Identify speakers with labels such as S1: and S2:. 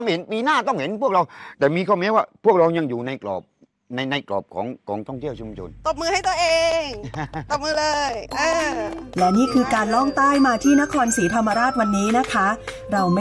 S1: เห็นปีหน้าต้องเห็นพวกเราแต่มีข้อแม้ว่าพวกเรายังอยู่ในกรอบในกรอบของท่องเที่ยวชุมชน
S2: ตบมือให้ตัวเอง ตบมือเลย
S3: และนี่คือการล่องใต้มาที่นครศรีธรรมราชวันนี้นะคะเราไม่